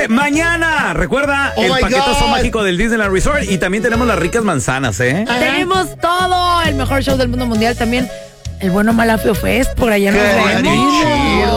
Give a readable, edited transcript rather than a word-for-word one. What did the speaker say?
Dice, mañana, recuerda el paquetazo mágico del Disneyland Resort y también tenemos las ricas manzanas, ¿eh? Tenemos todo, el mejor show del mundo mundial también. El bueno Malafio Fest, por allá nos vemos.